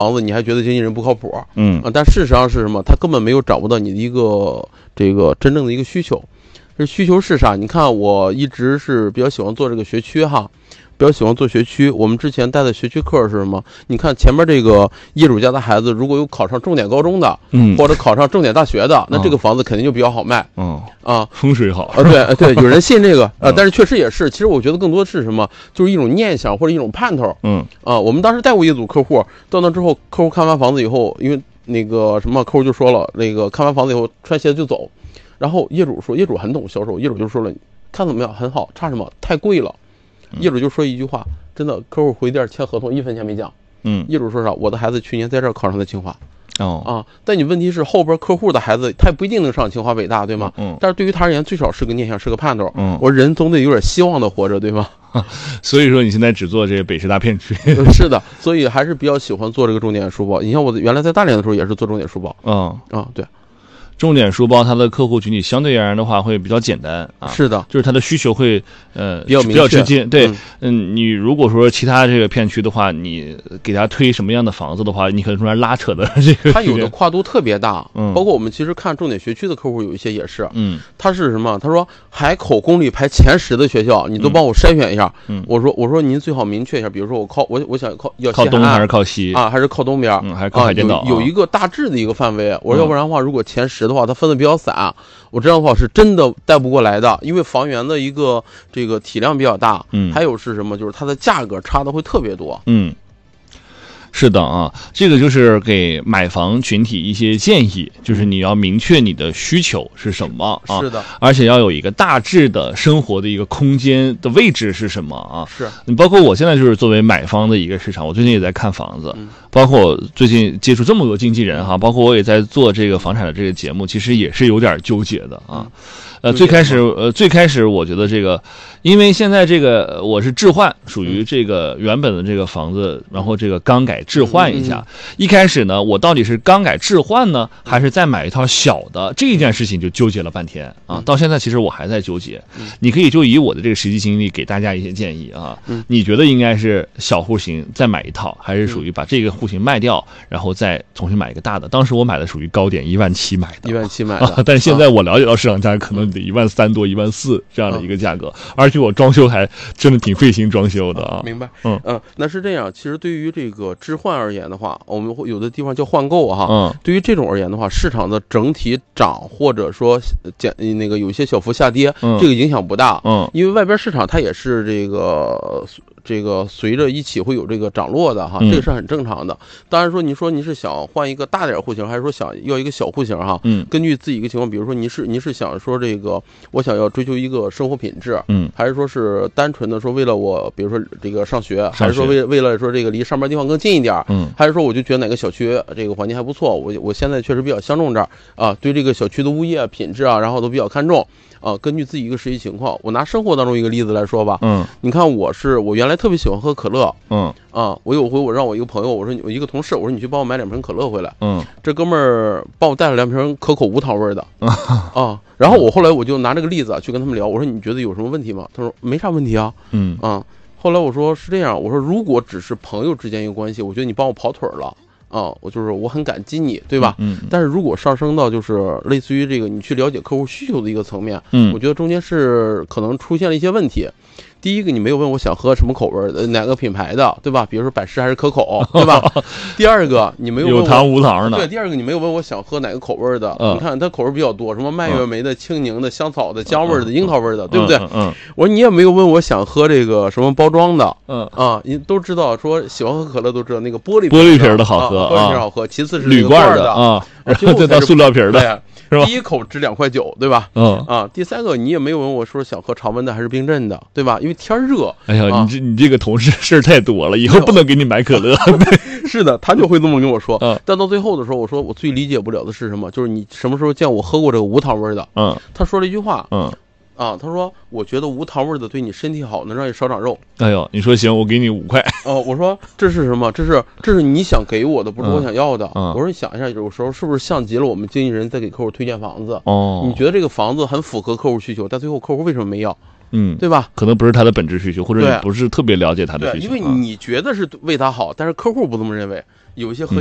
房子，你还觉得经纪人不靠谱，但事实上是什么？他根本没有掌握到你的一个这个真正的一个需求。这需求是啥？你看，我一直是比较喜欢做这个学区哈。比较喜欢做学区，我们之前带的学区课是什么？你看前面这个业主家的孩子，如果有考上重点高中的，或者考上重点大学的，那这个房子肯定就比较好卖， 风水好对，有人信这个但是确实也是，其实我觉得更多是什么，就是一种念想或者一种盼头，我们当时带过一组客户，到那之后，客户看完房子以后，因为那个什么，客户就说了，那个看完房子以后穿鞋子就走，然后业主说，业主很懂销售，业主就说了，看怎么样，很好，差什么？太贵了。业主就说一句话，真的，客户回店签合同1分钱没降。业主说啥？我的孩子去年在这儿考上的清华。但你问题是后边客户的孩子他也不一定能上清华北大，对吗？但是对于他而言，最少是个念想，是个盼头。我人总得有点希望的活着，对吗？ 所以说你现在只做这个北师大片区。 是的，所以还是比较喜欢做这个重点书包。你像我原来在大连的时候也是做重点书包。对。 重点书包它的客户群体相对而言的话会比较简单是的， 就是它的需求会比较直接。对，你如果说其他这个片区的话，你给他推什么样的房子的话，你可能说拉扯的这个， 它有的跨度特别大。包括我们其实看重点学区的客户有一些也是，他是什么？他说海口公立排前10的学校，你都帮我筛选一下。我说您最好明确一下，比如说我想靠东还是靠西还是靠东边， 还是靠海淀岛， 有一个大致的一个范围。我说要不然的话，如果前10的话，它分的比较散，我这样的话是真的带不过来的，因为房源的一个这个体量比较大，还有是什么，就是它的价格差的会特别多。 是的这个就是给买房群体一些建议，就是你要明确你的需求是什么是的， 而且要有一个大致的生活的一个空间的位置是什么是你包括我现在就是作为买方的一个市场，我最近也在看房子，包括我最近接触这么多经纪人包括我也在做这个房产的这个节目，其实也是有点纠结的最开始我觉得这个，因为现在这个我是置换，属于这个原本的这个房子，然后这个刚改置换一下。一开始呢，我到底是刚改置换呢，还是再买一套小的？这一件事情就纠结了半天到现在其实我还在纠结。你可以就以我的这个实际经历给大家一些建议你觉得应该是小户型再买一套，还是属于把这个户型卖掉，然后再重新买一个大的？当时我买的属于高点17000买的 ，17000买的但是现在我了解到市场价可能得13000多、14000这样的一个价格，而且我装修还真的挺费心装修的明白？那是这样。其实对于这个置换而言的话，我们有的地方叫换购对于这种而言的话，市场的整体涨或者说那个有一些小幅下跌，这个影响不大。因为外边市场它也是这个随着一起会有这个涨落的这个是很正常的。当然说你说你是想换一个大点户型，还是说想要一个小户型根据自己一个情况，比如说你是想说这个我想要追求一个生活品质，还是说是单纯的说为了我比如说这个上学，还是说为了说这个离上班地方更近一点，还是说我就觉得哪个小区这个环境还不错，我现在确实比较相中这儿对这个小区的物业品质然后都比较看重根据自己一个实际情况。我拿生活当中一个例子来说吧，你看我原来特别喜欢喝可乐，我有回我让我一个朋友，我说我一个同事，我说你去帮我买2瓶可乐回来，这哥们儿帮我带了2瓶可口无糖味的，然后我后来我就拿这个例子去跟他们聊，我说你觉得有什么问题吗？他说没啥问题后来我说是这样，我说如果只是朋友之间一个关系，我觉得你帮我跑腿了。我很感激你，对吧？但是如果上升到就是类似于这个你去了解客户需求的一个层面，我觉得中间是可能出现了一些问题。第一个，你没有问我想喝什么口味的，哪个品牌的，对吧？比如说百事还是可口，对吧？第二个，你没有问我有糖无糖的。 对，第二个你没有问我想喝哪个口味的。你看它口味比较多，什么蔓越莓的、青柠的、香草的、姜味的、樱桃味的，对不对？我说你也没有问我想喝这个什么包装的。你都知道，说喜欢喝可乐都知道那个玻璃瓶的好喝， 玻璃瓶好喝。其次是铝罐的再到塑料瓶的。 第一口值2.9块，对吧？第三个你也没有问我说想喝常温的还是冰镇的，对吧？因为天热。 哎呀，你这个同事事儿太多了，以后不能给你买可乐。 是的，他就会这么跟我说。但到最后的时候，我说我最理解不了的是什么？就是你什么时候见我喝过这个无糖味的？他说了一句话。他说我觉得无糖味的对你身体好，能让你少长肉。 哎呦，你说行，我给你5块。 我说这是什么？这是你想给我的，不是我想要的。我说你想一下，有时候是不是像极了我们经纪人在给客户推荐房子？你觉得这个房子很符合客户需求，但最后客户为什么没要？ 对吧？ 可能不是他的本质需求，或者你不是特别了解他的需求， 因为你觉得是为他好，但是客户不这么认为。有一些核